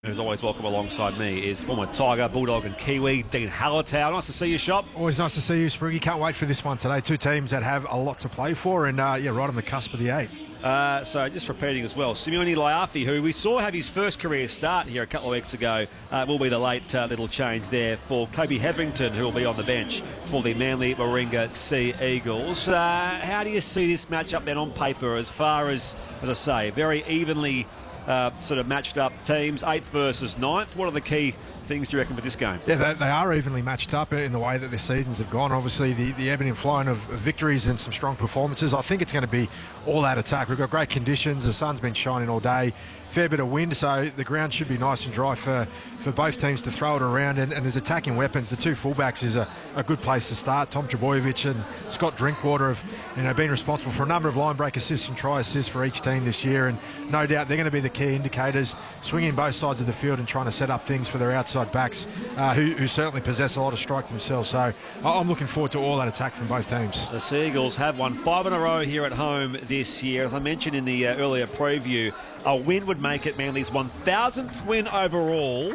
Who's always welcome alongside me is former Tiger, Bulldog and Kiwi, Dean Hallertau. Nice to see you, Shop. Always nice to see you, Spriggy. Can't wait for this one today. Two teams that have a lot to play for and, right on the cusp of the 8. So just repeating as well, Simeone Laiafi, who we saw have his first career start here a couple of weeks ago, will be the late little change there for Kobe Hetherington, who will be on the bench for the Manly Warringah Sea Eagles. How do you see this matchup then on paper as far as I say, very evenly sort of matched up teams, 8th versus 9th? What are the key things do you reckon for this game? Yeah, they are evenly matched up in the way that their seasons have gone. Obviously, the ebbing and flowing of victories and some strong performances. I think it's going to be all-out attack. We've got great conditions. The sun's been shining all day. Fair bit of wind, so the ground should be nice and dry for both teams to throw it around. And there's attacking weapons. The two fullbacks is a good place to start. Tom Trbojevic and Scott Drinkwater have been responsible for a number of line break assists and try assists for each team this year. And no doubt they're going to be the key indicators, swinging both sides of the field and trying to set up things for their outside backs, who certainly possess a lot of strike themselves. So I'm looking forward to all that attack from both teams. The Sea Eagles have won 5 in a row here at home this year. As I mentioned in the earlier preview, a win would make it Manly's 1,000th win overall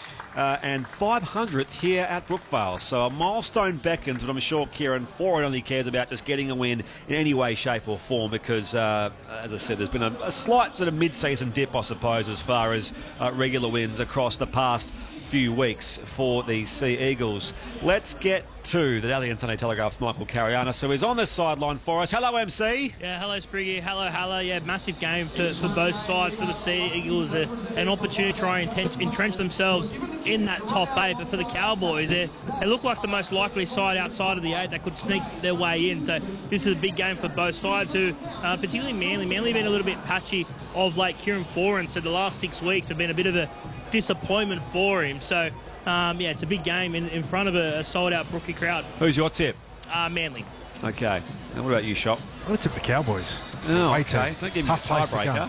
and 500th here at Brookvale. So a milestone beckons, but I'm sure Kieran Foran only cares about just getting a win in any way, shape or form because, as I said, there's been a slight sort of mid-season dip, I suppose, as far as regular wins across the past few weeks for the Sea Eagles. Let's get to the Daily and Sunday Telegraph's Michael Cariana, so he's on the sideline for us. Hello, MC. Yeah, hello, Spriggy. Hello. Yeah, massive game for both sides. For the Sea Eagles, an opportunity to try and entrench themselves in that top 8. But for the Cowboys, they look like the most likely side outside of the 8 that could sneak their way in. So this is a big game for both sides, who, particularly Manly. Manly have been a little bit patchy of late. Kieran Foran, so the last 6 weeks have been a bit of a disappointment for him. So, yeah, it's a big game in front of a sold-out Brookie crowd. Who's your tip? Manly. Okay. And what about you, Shop? I'm going to tip the Cowboys. Oh, okay. Don't give me a Tough place to tiebreaker. go.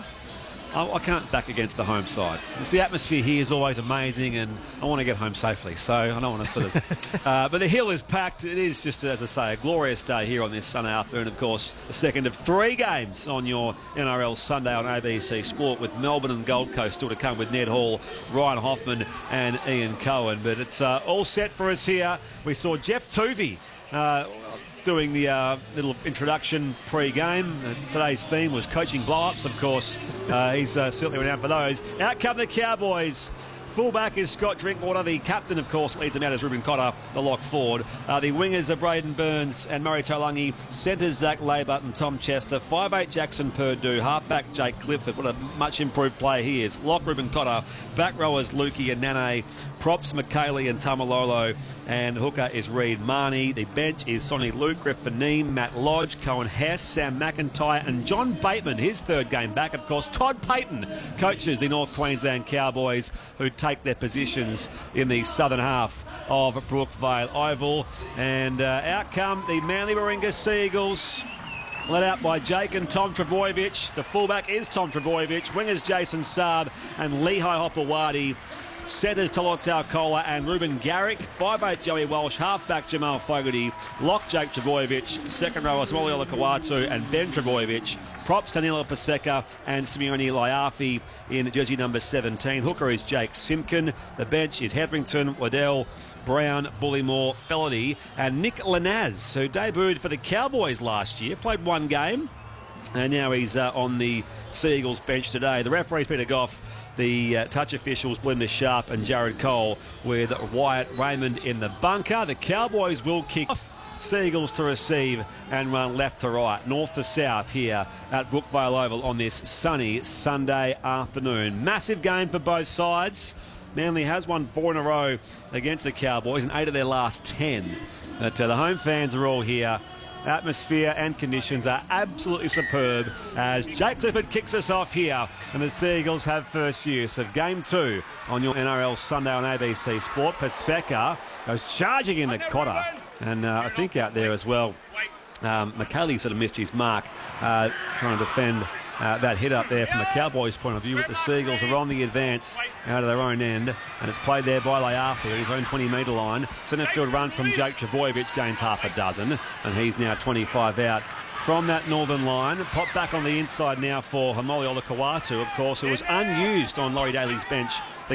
I can't back against the home side. The atmosphere here is always amazing and I want to get home safely, so I don't want to sort of... but the hill is packed. It is just, as I say, a glorious day here on this Sunday afternoon. Of course, the second of 3 games on your NRL Sunday on ABC Sport, with Melbourne and Gold Coast still to come with Ned Hall, Ryan Hoffman and Ian Cohen. But it's all set for us here. We saw Jeff Tuvey doing the little introduction pre-game. Today's theme was coaching blow-ups, of course. He's certainly renowned for those. Out come the Cowboys. Fullback is Scott Drinkwater. The captain, of course, leads them out as Ruben Cotter, the lock forward. The wingers are Braden Burns and Murray Taulagi. Centres Zach Labour and Tom Chester. 5'8" Jackson Purdue. Halfback Jake Clifford. What a much improved player he is. Lock Ruben Cotter. Back rowers Lukey and Nane. Props McKaylee and Tamalolo. And hooker is Reed Marnie. The bench is Sonny Luke, Griffin Neem, Matt Lodge, Cohen Hess, Sam McIntyre and John Bateman. His third game back, of course. Todd Payton coaches the North Queensland Cowboys, who take their positions in the southern half of Brookvale Oval. And out come the Manly Warringah Sea Eagles, led out by Jake and Tom Trbojevic. The fullback is Tom Trbojevic. Wingers Jason Saab and Lehigh Hopewadi. Centres Tolotau Kola and Ruben Garrick. 5'8" Joey Walsh. Halfback Jamal Fogarty. Lock Jake Trbojevic. Second rower Samoa Kawatu and Ben Trbojevic. Props Danilo Paseka and Simeone Laiafi in jersey number 17. Hooker is Jake Simpkin. The bench is Hetherington, Waddell, Brown, Bullymore, Felony and Nick Lanaz, who debuted for the Cowboys last year. Played 1 game and now he's on the Sea Eagles bench today. The referees Peter Goff. The touch officials, Belinda Sharp and Jared Cole, with Wyatt Raymond in the bunker. The Cowboys will kick off. Sea Eagles to receive and run left to right, north to south here at Brookvale Oval on this sunny Sunday afternoon. Massive game for both sides. Manly has won 4 in a row against the Cowboys and 8 of their last 10. But the home fans are all here. Atmosphere and conditions are absolutely superb as Jake Clifford kicks us off here, and the Sea Eagles have first use of Game 2 on your NRL Sunday on ABC Sport. Paseka goes charging into Cotter, and I think out there as well, McKaylee sort of missed his mark trying to defend that hit up there from the Cowboys' point of view. But the Sea Eagles are on the advance out of their own end, and it's played there by Laiafi at his own 20-metre line. Centre field run from Jake Trbojevic gains half a dozen, and he's now 25 out from that northern line. Pop back on the inside now for Hamoli Olakawatu, of course, who was unused on Laurie Daly's bench